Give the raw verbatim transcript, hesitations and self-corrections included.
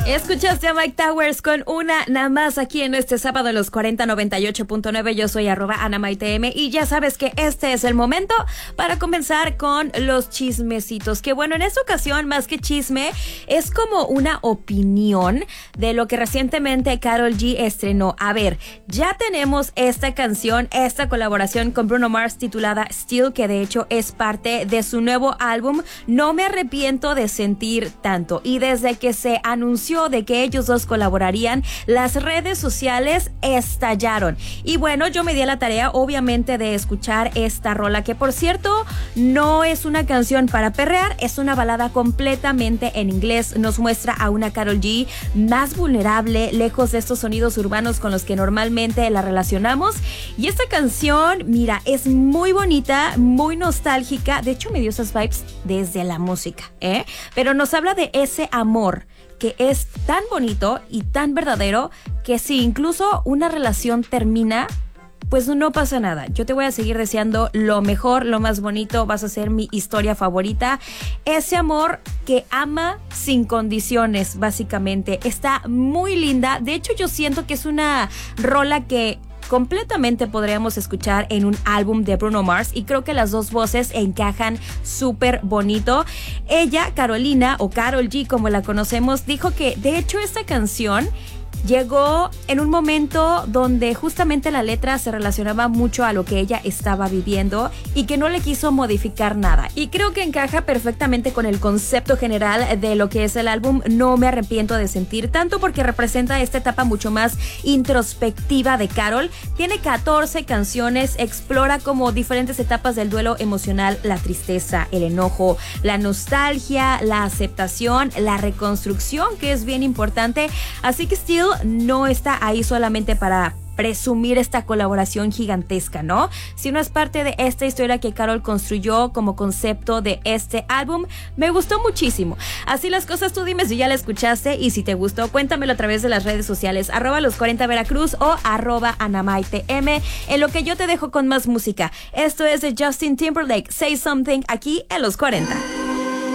Escuchaste a Mike Towers con una nada más aquí en este sábado de los cuarenta noventa y ocho punto nueve. Yo soy arroba AnaMaiteM y ya sabes que este es el momento para comenzar con los chismecitos. Que bueno, en esta ocasión más que chisme es como una opinión de lo que recientemente Karol G estrenó. A ver, ya tenemos esta canción, esta colaboración con Bruno Mars titulada Still, que de hecho es parte de su nuevo álbum No Me Arrepiento de Sentir Tanto. Y desde que se anunció de que ellos dos colaborarían, las redes sociales estallaron. Y bueno, yo me di a la tarea obviamente de escuchar esta rola, que por cierto no es una canción para perrear, es una balada completamente en inglés. Nos muestra a una Karol G más vulnerable, lejos de estos sonidos urbanos con los que normalmente la relacionamos. Y esta canción, mira, es muy bonita, muy nostálgica. De hecho me dio esas vibes desde la música, ¿eh? Pero nos habla de ese amor que es tan bonito y tan verdadero que si incluso una relación termina, pues no pasa nada. Yo te voy a seguir deseando lo mejor, lo más bonito. Vas a ser mi historia favorita. Ese amor que ama sin condiciones, básicamente. Está muy linda. De hecho, yo siento que es una rola que completamente podríamos escuchar en un álbum de Bruno Mars, y creo que las dos voces encajan súper bonito. Ella, Carolina o Karol G como la conocemos, dijo que de hecho esta canción llegó en un momento donde justamente la letra se relacionaba mucho a lo que ella estaba viviendo y que no le quiso modificar nada. Y creo que encaja perfectamente con el concepto general de lo que es el álbum No Me Arrepiento de Sentir Tanto, porque representa esta etapa mucho más introspectiva de Karol. Tiene catorce canciones, explora como diferentes etapas del duelo emocional, la tristeza, el enojo, la nostalgia, la aceptación, la reconstrucción, que es bien importante. Así que Still no está ahí solamente para presumir esta colaboración gigantesca, ¿no? Sino es parte de esta historia que Karol construyó como concepto de este álbum. Me gustó muchísimo. Así las cosas, tú dime si ya la escuchaste y si te gustó, cuéntamelo a través de las redes sociales, arroba los cuarenta Veracruz o arroba AnaMaiteM, en lo que yo te dejo con más música. Esto es de Justin Timberlake, Say Something, aquí en Los cuarenta.